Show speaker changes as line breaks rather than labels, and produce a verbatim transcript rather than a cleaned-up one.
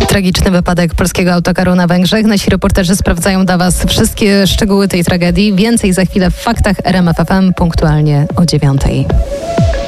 Tragiczny wypadek polskiego autokaru na Węgrzech. Nasi reporterzy sprawdzają dla Was wszystkie szczegóły tej tragedii. Więcej za chwilę w Faktach R M F F M punktualnie o dziewiątej.